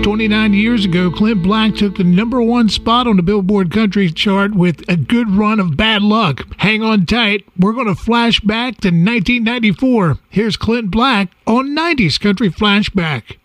29 years ago, Clint Black took the #1 spot on the Billboard Country chart with a good run of bad luck. Hang on tight. We're going to flash back to 1994. Here's Clint Black on 90s Country Flashback.